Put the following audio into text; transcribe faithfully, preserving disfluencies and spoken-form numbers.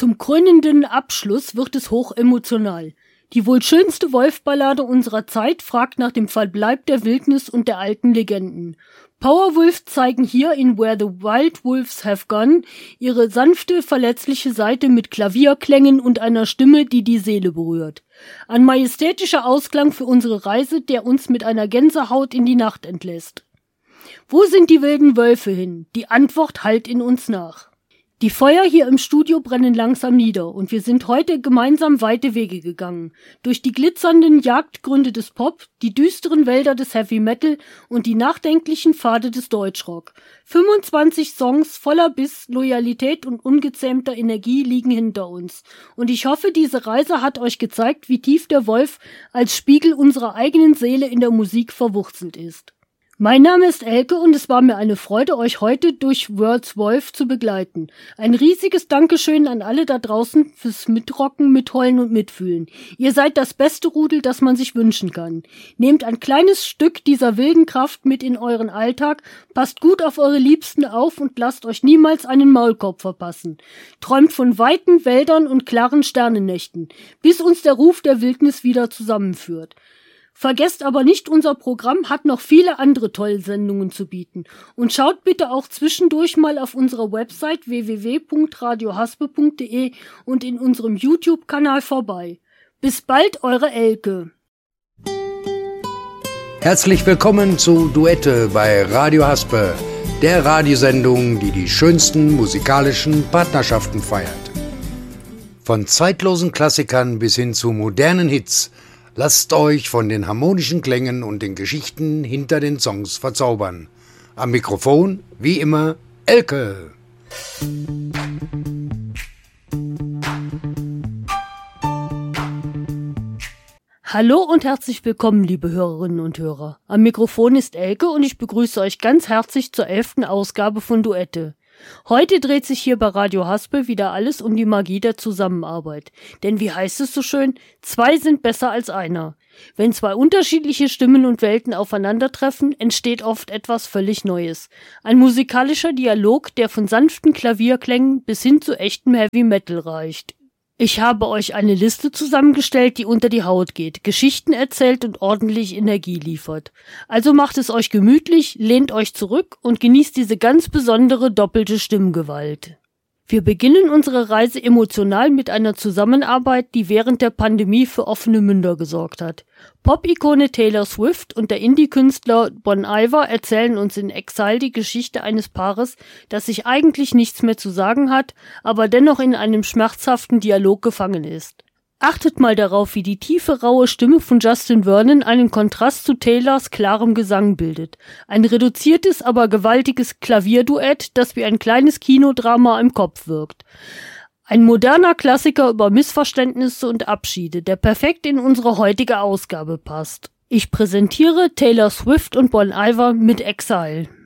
Zum krönenden Abschluss wird es hochemotional. Die wohl schönste Wolf-Ballade unserer Zeit fragt nach dem Verbleib der Wildnis und der alten Legenden. Powerwolf zeigen hier in Where the Wild Wolves Have Gone ihre sanfte, verletzliche Seite mit Klavierklängen und einer Stimme, die die Seele berührt. Ein majestätischer Ausklang für unsere Reise, der uns mit einer Gänsehaut in die Nacht entlässt. Wo sind die wilden Wölfe hin? Die Antwort hallt in uns nach. Die Feuer hier im Studio brennen langsam nieder und wir sind heute gemeinsam weite Wege gegangen. Durch die glitzernden Jagdgründe des Pop, die düsteren Wälder des Heavy Metal und die nachdenklichen Pfade des Deutschrock. fünfundzwanzig Songs voller Biss, Loyalität und ungezähmter Energie liegen hinter uns. Und ich hoffe, diese Reise hat euch gezeigt, wie tief der Wolf als Spiegel unserer eigenen Seele in der Musik verwurzelt ist. Mein Name ist Elke und es war mir eine Freude, euch heute durch World's Wolf zu begleiten. Ein riesiges Dankeschön an alle da draußen fürs Mitrocken, Mitheulen und Mitfühlen. Ihr seid das beste Rudel, das man sich wünschen kann. Nehmt ein kleines Stück dieser wilden Kraft mit in euren Alltag, passt gut auf eure Liebsten auf und lasst euch niemals einen Maulkorb verpassen. Träumt von weiten Wäldern und klaren Sternennächten, bis uns der Ruf der Wildnis wieder zusammenführt. Vergesst aber nicht, unser Programm hat noch viele andere tolle Sendungen zu bieten. Und schaut bitte auch zwischendurch mal auf unserer Website w w w punkt radio haspe punkt d e und in unserem YouTube-Kanal vorbei. Bis bald, eure Elke. Herzlich willkommen zu Duette bei Radio Haspe, der Radiosendung, die die schönsten musikalischen Partnerschaften feiert. Von zeitlosen Klassikern bis hin zu modernen Hits. Lasst euch von den harmonischen Klängen und den Geschichten hinter den Songs verzaubern. Am Mikrofon, wie immer, Elke. Hallo und herzlich willkommen, liebe Hörerinnen und Hörer. Am Mikrofon ist Elke und ich begrüße euch ganz herzlich zur elften Ausgabe von Duette. Heute dreht sich hier bei Radio Haspe wieder alles um die Magie der Zusammenarbeit. Denn wie heißt es so schön, zwei sind besser als einer. Wenn zwei unterschiedliche Stimmen und Welten aufeinandertreffen, entsteht oft etwas völlig Neues. Ein musikalischer Dialog, der von sanften Klavierklängen bis hin zu echtem Heavy Metal reicht. Ich habe euch eine Liste zusammengestellt, die unter die Haut geht, Geschichten erzählt und ordentlich Energie liefert. Also macht es euch gemütlich, lehnt euch zurück und genießt diese ganz besondere doppelte Stimmgewalt. Wir beginnen unsere Reise emotional mit einer Zusammenarbeit, die während der Pandemie für offene Münder gesorgt hat. Pop-Ikone Taylor Swift und der Indie-Künstler Bon Iver erzählen uns in Exile die Geschichte eines Paares, das sich eigentlich nichts mehr zu sagen hat, aber dennoch in einem schmerzhaften Dialog gefangen ist. Achtet mal darauf, wie die tiefe, raue Stimme von Justin Vernon einen Kontrast zu Taylors klarem Gesang bildet. Ein reduziertes, aber gewaltiges Klavierduett, das wie ein kleines Kinodrama im Kopf wirkt. Ein moderner Klassiker über Missverständnisse und Abschiede, der perfekt in unsere heutige Ausgabe passt. Ich präsentiere Taylor Swift und Bon Iver mit Exile.